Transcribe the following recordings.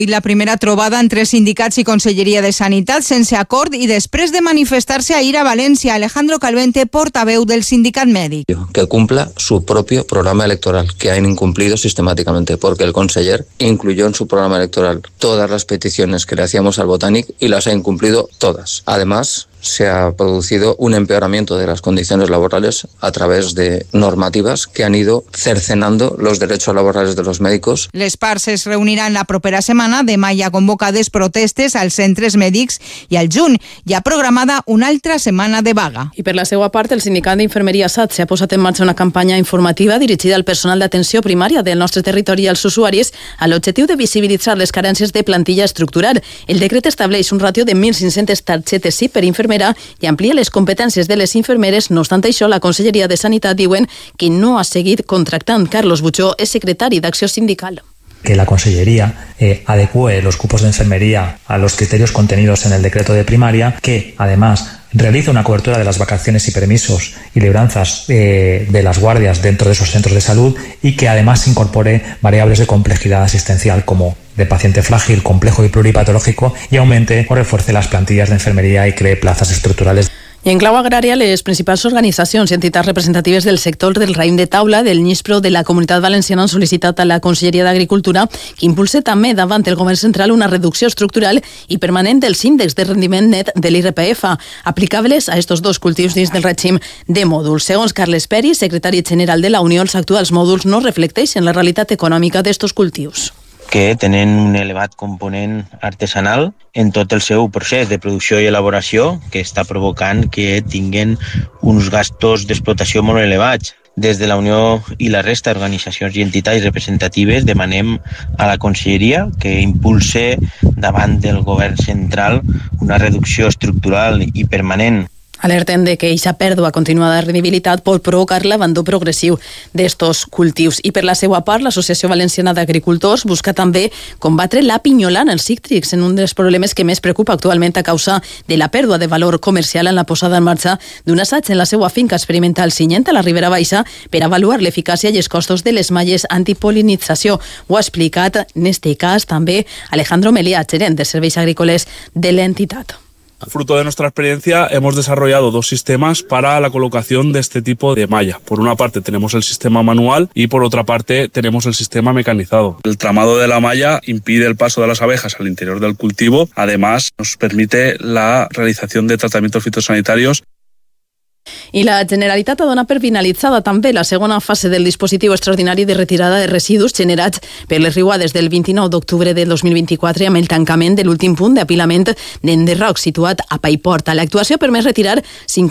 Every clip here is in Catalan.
I la primera trobada entre sindicats i Conselleria de Sanitat sense acord i després de manifestar-se ahir a València. Alejandro Calvente, portaveu del sindicat mèdic. Que cumpla su propio programa electoral, que han incumplido sistemáticamente, porque el conseller incluyó en su programa electoral todas las peticiones que le hacíamos al Botanic y las ha incumplido todas. Además, se ha producido un empeoramiento de las condiciones laborales a través de normativas que han ido cercenando los derechos laborales de los médicos. Les parts es reuniran la propera setmana. Demà hi ha convocades protestes als centres mèdics i al juny hi ha programada una altra setmana de vaga. I per la seva part, el sindicat d'infermeria SATSE ha posat en marxa una campanya informativa dirigida al personal d'atenció primària del nostre territori i als usuaris amb l'objectiu de visibilitzar les carències de plantilla estructural. El decret estableix un ràtio de 1.500 targetes SIP per infermera i amplia les competències de les infermeres. No obstant això, la Conselleria de Sanitat diuen que no ha seguit contractant. Carlos Buchó és secretari d'Acció Sindical. Que la Consellería adecue los cupos de enfermería a los criterios contenidos en el decreto de primaria, que además realice una cobertura de las vacaciones y permisos y libranzas de las guardias dentro de esos centros de salud y que además incorpore variables de complejidad asistencial como de paciente frágil, complejo y pluripatológico y aumente o refuerce las plantillas de enfermería y cree plazas estructurales. I en clau agrària, les principals organitzacions i entitats representatives del sector del raïm de taula, del NISPRO, de la Comunitat Valenciana han sol·licitat a la Conselleria d'Agricultura que impulse també davant el Govern Central una reducció estructural i permanent dels índexs de rendiment net de l'IRPF aplicables a estos dos cultius dins del règim de mòduls. Segons Carles Peris, secretari general de la Unió, els actuals mòduls no reflecteixen la realitat econòmica d'estos cultius, que tenen un elevat component artesanal en tot el seu procés de producció i elaboració, que està provocant que tinguen uns gastos d'explotació molt elevats. Des de la Unió i la resta d'organitzacions i entitats representatives demanem a la Conselleria que impulse davant del Govern Central una reducció estructural i permanent. Alerten de que aquesta pèrdua continuada de rendibilitat pot provocar l'abandó progressiu d'estos cultius. I per la seva part, l'Associació Valenciana d'Agricultors busca també combatre la pinyolana, els cítrics, en un dels problemes que més preocupa actualment a causa de la pèrdua de valor comercial en la posada en marxa d'un assaig en la seva finca experimental Sinyent a la Ribera Baixa per avaluar l'eficàcia i els costos de les malles antipolinització. Ho ha explicat, en este cas, també Alejandro Melià, gerent de serveis agrícoles de l'entitat. Fruto de nuestra experiencia, hemos desarrollado dos sistemas para la colocación de este tipo de malla. Por una parte tenemos el sistema manual y por otra parte tenemos el sistema mecanizado. El tramado de la malla impide el paso de las abejas al interior del cultivo. Además, nos permite la realización de tratamientos fitosanitarios. I la Generalitat ha donat per finalitzada també la segona fase del dispositiu extraordinari de retirada de residus generats per les riuades del 29 d'octubre del 2024 amb el tancament de l'últim punt d'apilament d'enderrocs situat a Paiporta. L'actuació permet retirar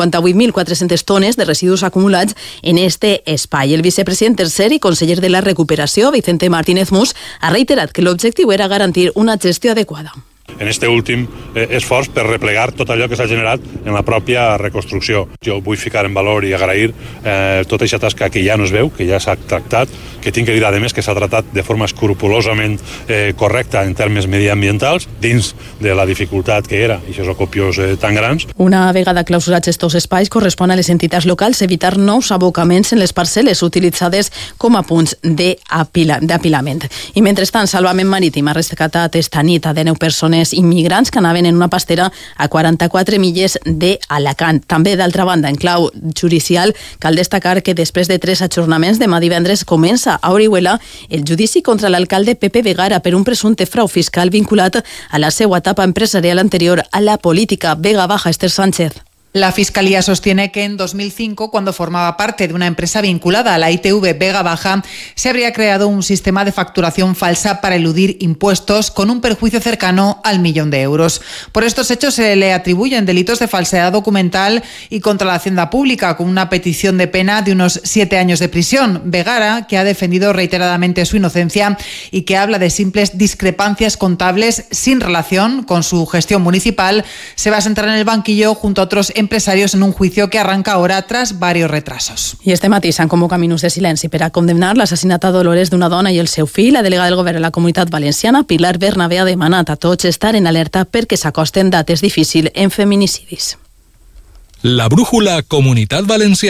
58.400 tones de residus acumulats en este espai. El vicepresident tercer i conseller de la recuperació, Vicente Martínez Mus, ha reiterat que l'objectiu era garantir una gestió adequada. En este últim esforç per replegar tot allò que s'ha generat en la pròpia reconstrucció. Jo vull ficar en valor i agrair tota aquesta tasca que ja no es veu, que ja s'ha tractat, que tinc que dir, a més, que s'ha tratat de forma escrupolosament correcta en termes mediambientals, dins de la dificultat que era, i aquests copiós tan grans. Una vegada clausurats estos espais, correspon a les entitats locals evitar nous abocaments en les parcel·les utilitzades com a punts d'apilament. I mentrestant, Salvament Marítim ha rescatat esta nit a 19 persones immigrants que anaven en una pastera a 44 milles d'Alacant. També, d'altra banda, en clau judicial, cal destacar que després de 3 ajornaments, demà divendres comença a Orihuela el judici contra l'alcalde Pepe Vegara per un presumpte frau fiscal vinculat a la seva etapa empresarial anterior a la política. Vega Baja, Esther Sánchez. La Fiscalía sostiene que en 2005, cuando formaba parte de una empresa vinculada a la ITV Vega Baja, se habría creado un sistema de facturación falsa para eludir impuestos con un perjuicio cercano al 1.000.000 de euros. Por estos hechos se le atribuyen delitos de falsedad documental y contra la hacienda pública, con una petición de pena de unos 7 años de prisión. Vegara, que ha defendido reiteradamente su inocencia y que habla de simples discrepancias contables sin relación con su gestión municipal, se va a sentar en el banquillo junto a otros empresarios en un juicio que arranca ahora tras varios retrasos. I este matí s'han convocat minuts de silenci per a condemnar l'assassinat a Dolores d'una dona i el seu fill. La delegada del govern de la Comunitat Valenciana, Pilar Bernabé, ha demanat a tots estar en alerta perquè s'acosten dates difícils en feminicidis. La brújula Comunitat Valenciana.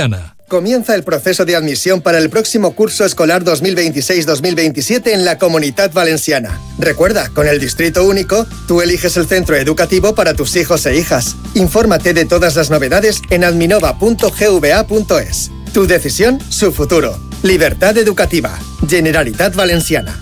Comienza el proceso de admisión para el próximo curso escolar 2026-2027 en la Comunitat Valenciana. Recuerda, con el Distrito Único, tú eliges el centro educativo para tus hijos e hijas. Infórmate de todas las novedades en adminova.gva.es. Tu decisión, su futuro. Libertad educativa. Generalitat Valenciana.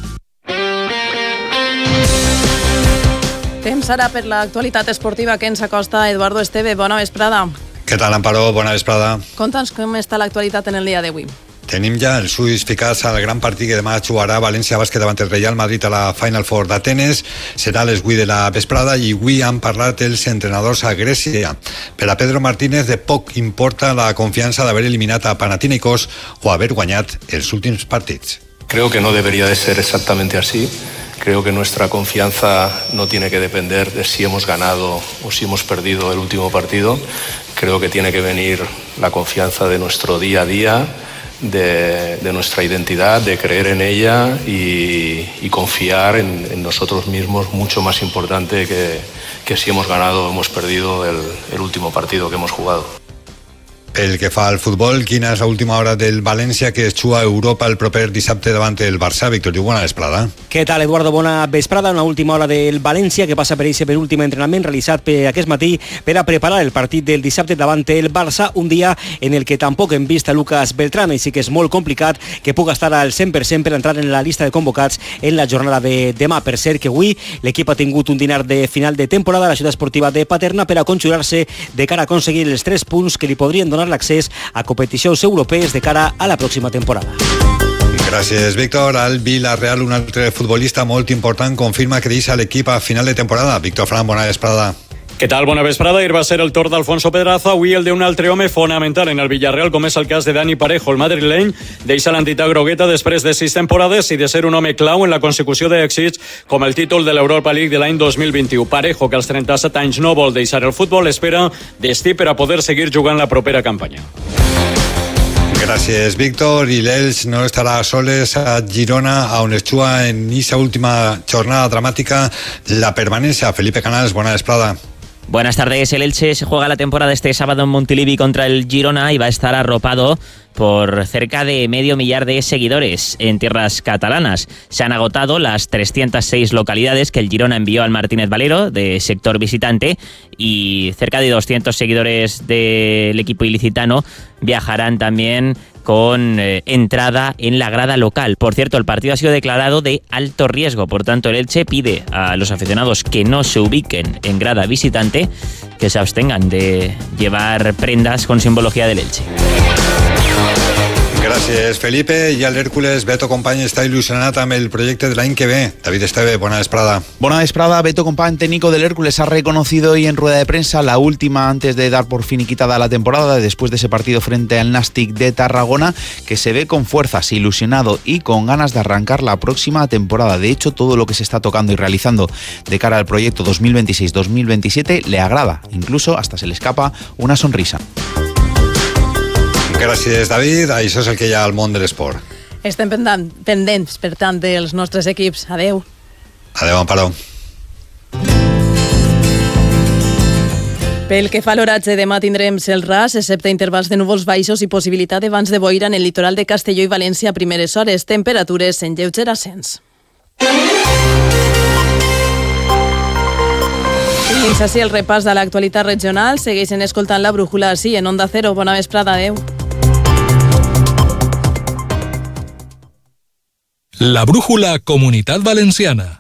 Temps ara per l'actualitat esportiva que ens acosta Eduardo Esteve. Bona vesprada. Què tal, Amparo? Bona vesprada. Conta'ns com està l'actualitat en el dia d'avui. Tenim ja els ulls ficats al gran partit que demà jugarà València Bàsquet davant el Real Madrid a la Final Four d'Atenes. Serà a les 8 de la vesprada i avui han parlat els entrenadors a Grècia. Per a Pedro Martínez de poc importa la confiança d'haver eliminat a Panathinaikos o haver guanyat els últims partits. Creo que no debería de ser exactamente así. Creo que nuestra confianza no tiene que depender de si hemos ganado o si hemos perdido el último partido. Creo que tiene que venir la confianza de nuestro día a día, de nuestra identidad, de creer en ella y confiar en nosotros mismos, mucho más importante que si hemos ganado o hemos perdido el último partido que hemos jugado. Pel que fa al futbol, quina és l'última hora del València que es juga a Europa el proper dissabte davant el Barça? Víctor Lluc, bona vesprada. Què tal, Eduardo? Bona vesprada. Una última hora del València que passa per aquest penúltim entrenament realitzat per aquest matí per a preparar el partit del dissabte davant el Barça, un dia en el que tampoc hem vist a Lucas Beltrán, i sí que és molt complicat que pugui estar al 100% per entrar en la llista de convocats en la jornada de demà. Per cert que avui l'equip ha tingut un dinar de final de temporada a la ciutat esportiva de Paterna per a conjurar-se de cara a aconseguir els 3 punts que li podrien donar l'accés a competicions europees de cara a la pròxima temporada. Gràcies, Víctor. Al Villarreal, un altre futbolista molt important, confirma que deixa l'equip a final de temporada. Víctor Fran, bona vesprada. Què tal? Bona vesprada. Ahir va ser el torn d'Alfonso Pedraza, avui el d'un altre home fonamental en el Villarreal, com és el cas de Dani Parejo. El madrileny deixa l'entitat grogueta després de 6 temporades i de ser un home clau en la consecució d'èxits com el títol de l'Europa League de l'any 2021. Parejo, que als 37 anys no vol deixar el futbol, espera destí per a poder seguir jugant la propera campanya. Gràcies, Víctor. I l'Elx no estarà soles a Girona, on es juga en aquesta última jornada dramàtica la permanencia. Felipe Canals, bona vesprada. Buenas tardes. El Elche se juega la temporada este sábado en Montilivi contra el Girona y va a estar arropado por cerca de 500.000 de seguidores en tierras catalanas. Se han agotado las 306 localidades que el Girona envió al Martínez Valero de sector visitante y cerca de 200 seguidores del equipo ilicitano viajarán también con entrada en la grada local. Por cierto, el partido ha sido declarado de alto riesgo, por tanto el Elche pide a los aficionados que no se ubiquen en grada visitante, que se abstengan de llevar prendas con simbología del Elche. Gràcies, Felipe. I a l'Hèrcules, Beto Company està il·lusionat amb el projecte de l'any que ve. David Esteve, bona vesprada. Buena vesprada. Beto Company, técnico del Hércules, ha reconocido hoy en rueda de prensa, la última antes de dar por finiquitada la temporada, después de ese partido frente al Nàstic de Tarragona, que se ve con fuerzas, ilusionado y con ganas de arrancar la próxima temporada. De hecho, todo lo que se está tocando y realizando de cara al proyecto 2026-2027 le agrada. Incluso hasta se le escapa una sonrisa. Gràcies, David. Això és el que hi ha al món de l'esport. Estem pendents, per tant, dels nostres equips. Adeu. Adeu, Amparo. Pel que fa a l'oratge, demà tindrem cel ras, excepte intervals de núvols baixos i possibilitat de vents de boira en el litoral de Castelló i València a primeres hores. Temperatures en lleuger ascens. Fins així el repàs de l'actualitat regional. Segueixen escoltant la brújula així en Onda Cero. Bona vesprada, adeu. La brújula Comunitat Valenciana.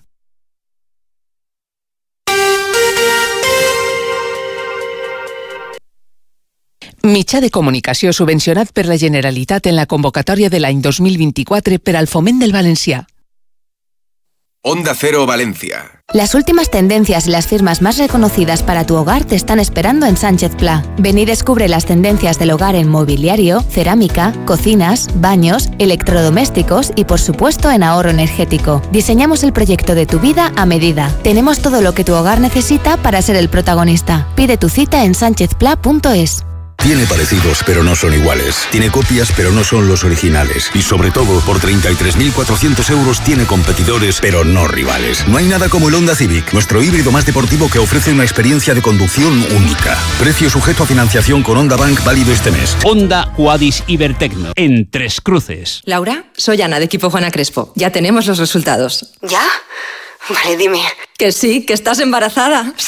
Mitjà de comunicació subvencionat per la Generalitat en la convocatòria de l'any 2024 per al foment del valencià. Onda Cero Valencia. Las últimas tendencias y las firmas más reconocidas para tu hogar te están esperando en Sánchez Pla. Ven y descubre las tendencias del hogar en mobiliario, cerámica, cocinas, baños, electrodomésticos y por supuesto en ahorro energético. Diseñamos el proyecto de tu vida a medida. Tenemos todo lo que tu hogar necesita para ser el protagonista. Pide tu cita en sanchezpla.es. Tiene parecidos, pero no son iguales. Tiene copias, pero no son los originales. Y sobre todo, por 33.400 euros tiene competidores, pero no rivales. No hay nada como el Honda Civic, nuestro híbrido más deportivo que ofrece una experiencia de conducción única. Precio sujeto a financiación con Honda Bank válido este mes. Honda Quadis Ibertecno, en Tres Cruces. Laura, soy Ana, de equipo Juana Crespo. Ya tenemos los resultados. ¿Ya? Vale, dime. Que sí, que estás embarazada. ¡Sí!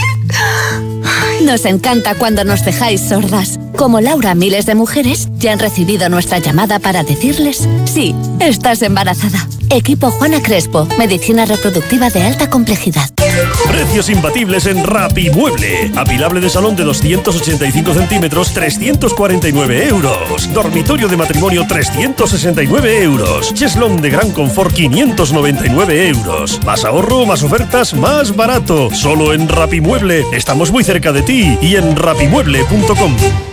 Nos encanta cuando nos dejáis sordas. Como Laura, miles de mujeres ya han recibido nuestra llamada para decirles: sí, estás embarazada. Equipo Juana Crespo, medicina reproductiva de alta complejidad. Precios imbatibles en Rapimueble. Apilable de salón de 285 centímetros, 349 euros. Dormitorio de matrimonio, 369 euros. Cheslón de gran confort, 599 euros. Más ahorro, más ofertas, más barato. Solo en Rapimueble. Estamos muy cerca de ti y en rapimueble.com.